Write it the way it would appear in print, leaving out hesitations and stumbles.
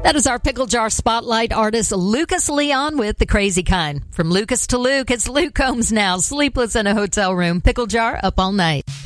That is our Pickle Jar Spotlight artist, Lucas Leon with The Crazy Kind. From Lucas to Luke, it's Luke Combs now, sleepless in a hotel room. Pickle Jar up all night.